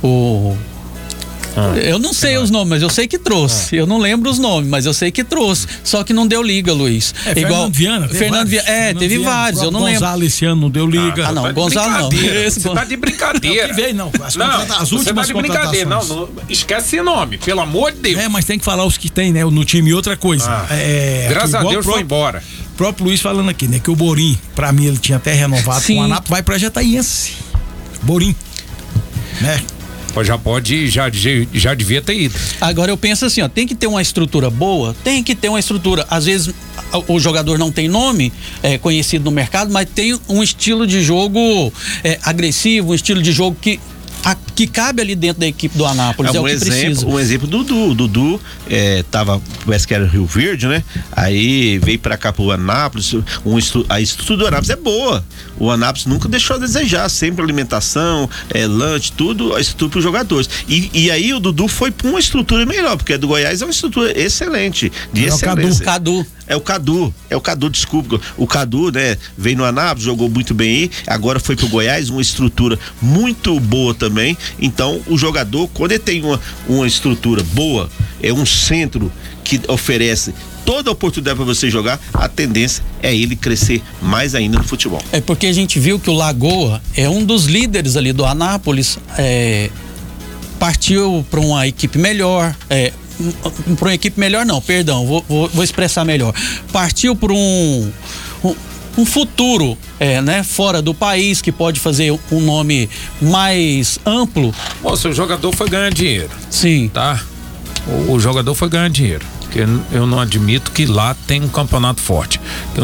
Eu não sei os nomes, mas eu sei que trouxe. Eu não lembro os nomes, mas eu sei que trouxe. Só que não deu liga, Luiz. Igual Fernando Viana. Teve vários. Eu não lembro. Gonzalo esse ano não deu liga. Não, Gonzalo não. Você tá de brincadeira. As últimas contratações. Não, esquece esse nome, pelo amor de Deus. Mas tem que falar os que tem, né, no time. E outra coisa. Graças a Deus foi embora. O próprio Luiz falando aqui, né, que o Borim, pra mim, ele tinha até renovado com o Anápolis, vai pra Jataiense. Borim, né? Já pode, já devia ter ido. Agora eu penso assim, tem que ter uma estrutura boa, tem que ter uma estrutura. Às vezes o jogador não tem nome conhecido no mercado, mas tem um estilo de jogo agressivo, um estilo de jogo que cabe ali dentro da equipe do Anápolis, é o que precisa. Um exemplo do Dudu. O Dudu parece que era Rio Verde, né? Aí veio pra cá pro Anápolis, a estrutura do Anápolis é boa. O Anápolis nunca deixou a desejar, sempre alimentação, lanche, tudo, a estrutura pros jogadores. E aí o Dudu foi pra uma estrutura melhor, porque a do Goiás é uma estrutura excelente, de excelência. É o Cadu, desculpa. O Cadu, né, veio no Anápolis, jogou muito bem aí, agora foi pro Goiás, uma estrutura muito boa também. Então, o jogador, quando ele tem uma estrutura boa, é um centro que oferece toda a oportunidade para você jogar, a tendência é ele crescer mais ainda no futebol. É porque a gente viu que o Lagoa é um dos líderes ali do Anápolis, partiu para uma equipe melhor, para uma equipe melhor não, perdão, vou expressar melhor. Partiu por um futuro, né, fora do país, que pode fazer um nome mais amplo. Moça, o jogador foi ganhar dinheiro. Sim. Tá? O jogador foi ganhar dinheiro. Porque eu não admito que lá tem um campeonato forte.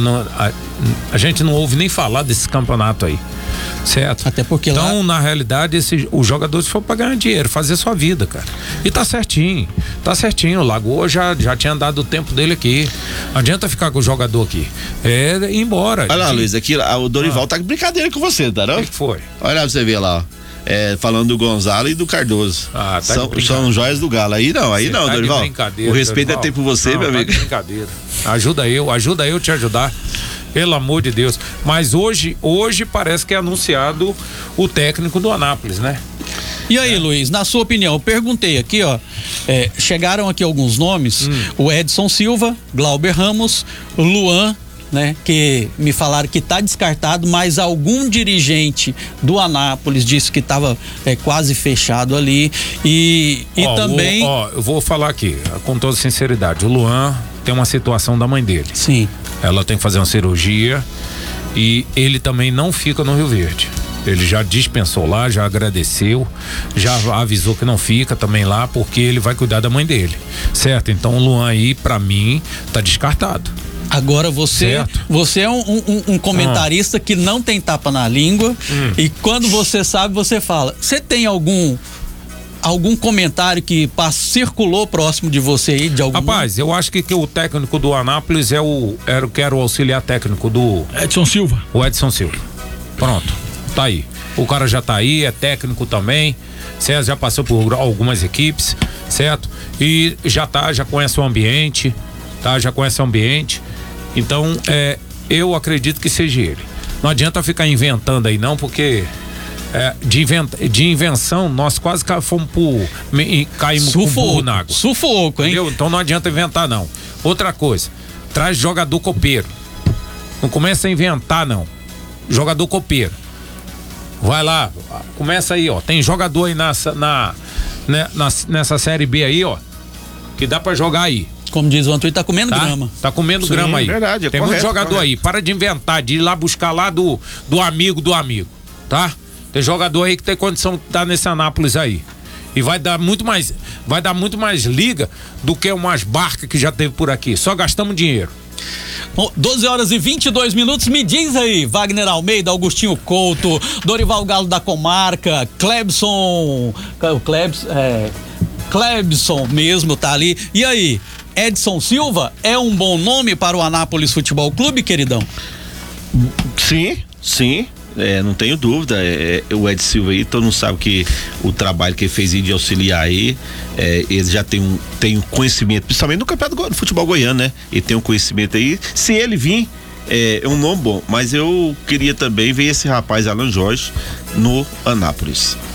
A gente não ouve nem falar desse campeonato aí. Certo? Até porque então, na realidade, os jogadores foram pra ganhar dinheiro, fazer sua vida, cara. E tá certinho. O Lagoa já tinha dado o tempo dele aqui. Não adianta ficar com o jogador aqui. Ir embora. Olha lá, Luiz, aqui o Dorival tá com brincadeira com você, tá não? O que foi? Olha lá pra você ver lá, ó. Falando do Gonzalo e do Cardoso. São joias do Galo. Aí não, Dorival. O respeito Dorival. É ter por você, meu amigo. Brincadeira. Ajuda eu te ajudar. Pelo amor de Deus. Mas hoje parece que é anunciado o técnico do Anápolis, né? E aí, Luiz, na sua opinião, eu perguntei aqui, chegaram aqui alguns nomes, o Edson Silva, Glauber Ramos, o Luan, né, que me falaram que tá descartado, mas algum dirigente do Anápolis disse que tava quase fechado ali e também... eu vou falar aqui, com toda sinceridade, o Luan tem uma situação da mãe dele. Sim. Ela tem que fazer uma cirurgia e ele também não fica no Rio Verde. Ele já dispensou lá, já agradeceu, já avisou que não fica também lá, porque ele vai cuidar da mãe dele, certo? Então o Luan aí, pra mim, tá descartado. Agora você é um comentarista que não tem tapa na língua e quando você sabe, você fala. Você tem algum comentário que circulou próximo de você aí, de algum... Rapaz, eu acho que o técnico do Anápolis era o auxiliar técnico do... Edson Silva. O Edson Silva. Pronto, tá aí. O cara já tá aí, é técnico também, certo? Já passou por algumas equipes, certo? E já conhece o ambiente, tá? Já conhece o ambiente. Então, eu acredito que seja ele. Não adianta ficar inventando aí não, porque... de invenção, nós quase fomos caímos com o burro na água. Sufoco, hein? Entendeu? Então não adianta inventar, não. Outra coisa, traz jogador copeiro. Não começa a inventar, não. Jogador copeiro. Vai lá, começa aí, ó. Tem jogador aí nessa Série B aí, ó, que dá pra jogar aí. Como diz o Antônio, tá comendo grama. Tá comendo grama aí. Verdade, tem muito jogador aí. Para de inventar, de ir lá buscar lá do amigo, tá? Tem jogador aí que tem condição de estar nesse Anápolis aí. E vai dar muito mais liga do que umas barcas que já teve por aqui. Só gastamos dinheiro. 12h22, me diz aí, Wagner Almeida, Augustinho Couto, Dorival Galo da Comarca, Clebson mesmo tá ali. E aí, Edson Silva é um bom nome para o Anápolis Futebol Clube, queridão? Sim. Não tenho dúvida, o Ed Silva aí, todo mundo sabe que o trabalho que ele fez de auxiliar aí, ele já tem um conhecimento, principalmente no campeonato do futebol goiano, né? Ele tem um conhecimento aí, se ele vir, é um nome bom, mas eu queria também ver esse rapaz Alan Jorge no Anápolis.